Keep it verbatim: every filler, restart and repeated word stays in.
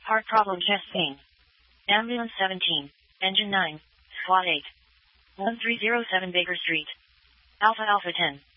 Heart problem chest pain. Ambulance seventeen. Engine nine. SWAT eight. one three zero seven Baker Street. Alpha Alpha ten.